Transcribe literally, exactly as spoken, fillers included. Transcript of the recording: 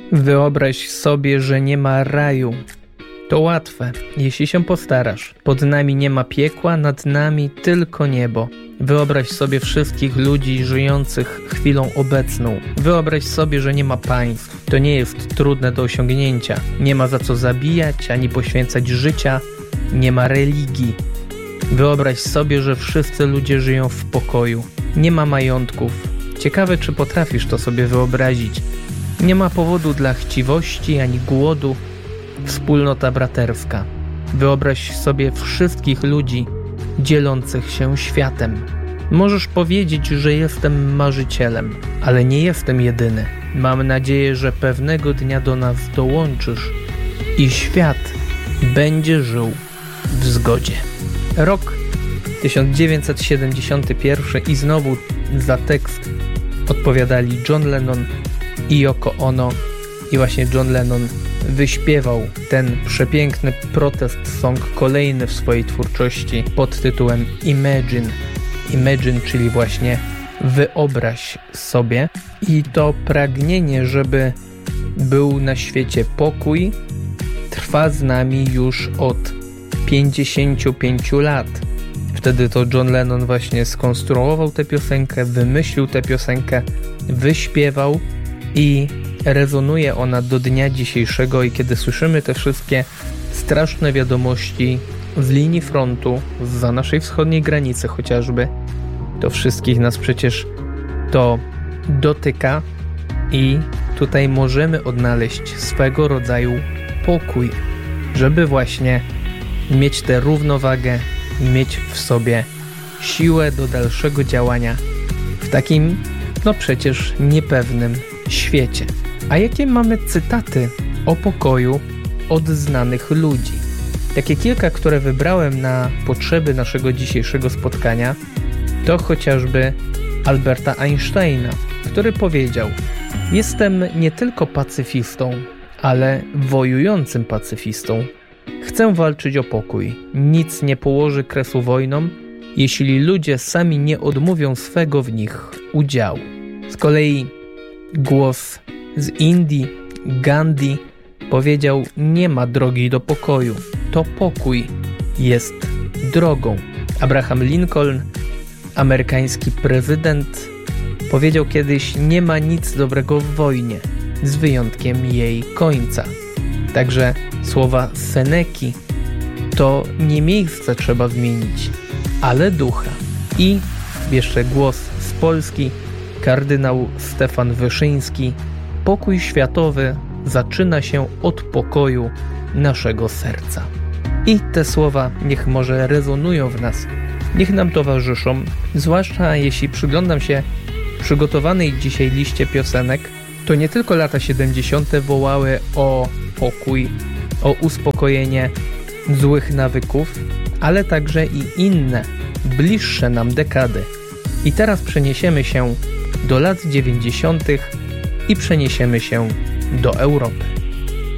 Wyobraź sobie, że nie ma raju. To łatwe, jeśli się postarasz. Pod nami nie ma piekła, nad nami tylko niebo. Wyobraź sobie wszystkich ludzi żyjących chwilą obecną. Wyobraź sobie, że nie ma państw. To nie jest trudne do osiągnięcia. Nie ma za co zabijać, ani poświęcać życia. Nie ma religii. Wyobraź sobie, że wszyscy ludzie żyją w pokoju. Nie ma majątków. Ciekawe, czy potrafisz to sobie wyobrazić. Nie ma powodu dla chciwości ani głodu. Wspólnota braterska. Wyobraź sobie wszystkich ludzi dzielących się światem. Możesz powiedzieć, że jestem marzycielem, ale nie jestem jedyny. Mam nadzieję, że pewnego dnia do nas dołączysz i świat będzie żył w zgodzie. Rok tysiąc dziewięćset siedemdziesiąty pierwszy i znowu za tekst odpowiadali John Lennon i Yoko Ono. I właśnie John Lennon wyśpiewał ten przepiękny protest song, kolejny w swojej twórczości, pod tytułem Imagine. Imagine, czyli właśnie wyobraź sobie. I to pragnienie, żeby był na świecie pokój, trwa z nami już od pięćdziesięciu pięciu lat. Wtedy to John Lennon właśnie skonstruował tę piosenkę, wymyślił tę piosenkę, wyśpiewał i rezonuje ona do dnia dzisiejszego. I kiedy słyszymy te wszystkie straszne wiadomości z linii frontu, zza naszej wschodniej granicy chociażby, to wszystkich nas przecież to dotyka i tutaj możemy odnaleźć swego rodzaju pokój, żeby właśnie mieć tę równowagę, mieć w sobie siłę do dalszego działania w takim, no przecież niepewnym świecie. A jakie mamy cytaty o pokoju od znanych ludzi? Takie kilka, które wybrałem na potrzeby naszego dzisiejszego spotkania, to chociażby Alberta Einsteina, który powiedział: jestem nie tylko pacyfistą, ale wojującym pacyfistą. Chcę walczyć o pokój. Nic nie położy kresu wojnom, jeśli ludzie sami nie odmówią swego w nich udziału. Z kolei głos z Indii, Gandhi, powiedział: nie ma drogi do pokoju, to pokój jest drogą. Abraham Lincoln, amerykański prezydent, powiedział kiedyś: nie ma nic dobrego w wojnie, z wyjątkiem jej końca. Także słowa Seneki to nie miejsce trzeba zmienić, ale ducha. I jeszcze głos z Polski, kardynał Stefan Wyszyński: pokój światowy zaczyna się od pokoju naszego serca. I te słowa niech może rezonują w nas, niech nam towarzyszą, zwłaszcza jeśli przyglądam się przygotowanej dzisiaj liście piosenek, to nie tylko lata siedemdziesiąte wołały o pokój, o uspokojenie złych nawyków, ale także i inne, bliższe nam dekady. I teraz przeniesiemy się do lat dziewięćdziesiątych i przeniesiemy się do Europy.